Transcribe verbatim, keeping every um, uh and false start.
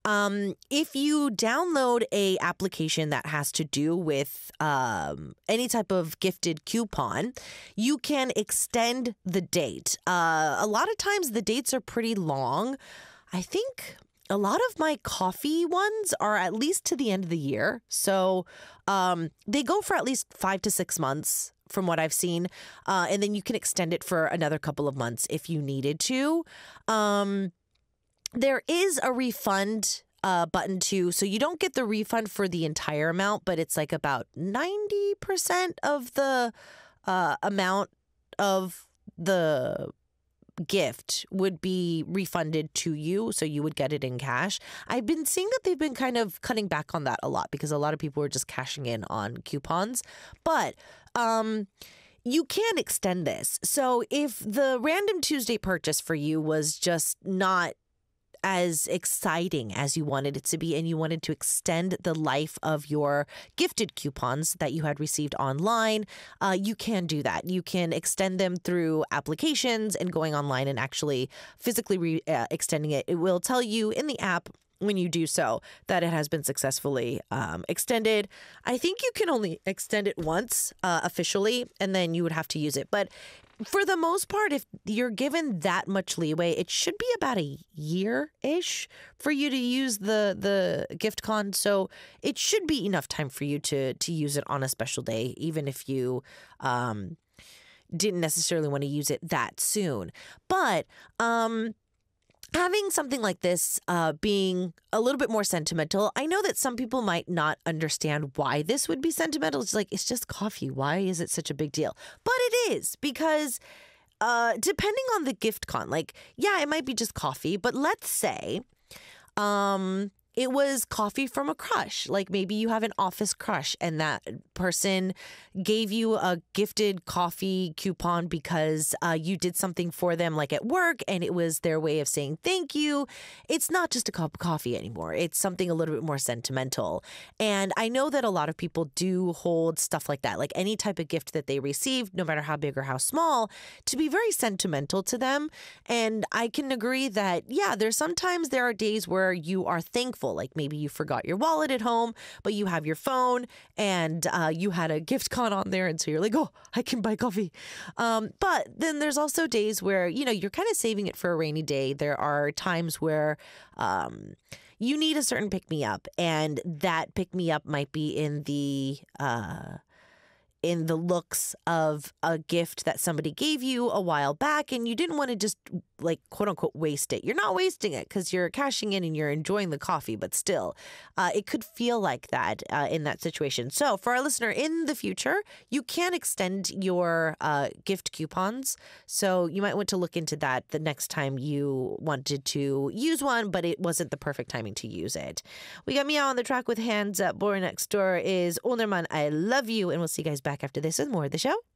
Um, if you download a application that has to do with um, any type of gifted coupon, you can extend the date. Uh, a lot of times the dates are pretty long. I think a lot of my coffee ones are at least to the end of the year. So um, they go for at least five to six months from what I've seen. Uh, and then you can extend it for another couple of months if you needed to. Um, there is a refund uh, button too. So you don't get the refund for the entire amount, but it's like about ninety percent of the uh, amount of the gift would be refunded to you, so you would get it in cash. I've been seeing that they've been kind of cutting back on that a lot because a lot of people are just cashing in on coupons. But um, you can extend this. So if the Random Tuesday purchase for you was just not as exciting as you wanted it to be, and you wanted to extend the life of your gifted coupons that you had received online, uh, you can do that. You can extend them through applications and going online and actually physically re- uh, extending it. It will tell you in the app when you do so that it has been successfully um, extended. I think you can only extend it once uh, officially, and then you would have to use it. But for the most part, if you're given that much leeway, it should be about a year-ish for you to use the the gift con. So it should be enough time for you to to use it on a special day, even if you um, didn't necessarily want to use it that soon. But um, having something like this uh, being a little bit more sentimental, I know that some people might not understand why this would be sentimental. It's like, it's just coffee. Why is it such a big deal? But it is, because uh, depending on the gift con, like, yeah, it might be just coffee, but let's say um, it was coffee from a crush. Like maybe you have an office crush and that person gave you a gifted coffee coupon because uh, you did something for them like at work, and it was their way of saying thank you. It's not just a cup of coffee anymore. It's something a little bit more sentimental. And I know that a lot of people do hold stuff like that, like any type of gift that they receive, no matter how big or how small, to be very sentimental to them. And I can agree that, yeah, there's sometimes there are days where you are thankful. Like maybe you forgot your wallet at home, but you have your phone and uh, you had a gift con on there. And so you're like, oh, I can buy coffee. Um, but then there's also days where, you know, you're kind of saving it for a rainy day. There are times where um, you need a certain pick me up, and that pick me up might be in the uh, in the looks of a gift that somebody gave you a while back, and you didn't want to just like quote unquote waste it. You're not wasting it because you're cashing in and you're enjoying the coffee, but still uh, it could feel like that uh, in that situation. So for our listener in the future, you can extend your uh, gift coupons. So you might want to look into that the next time you wanted to use one, but it wasn't the perfect timing to use it. We got Meow on the track with Hands Up. Boy Next Door is Olderman, I Love You. And we'll see you guys back after this with more of the show.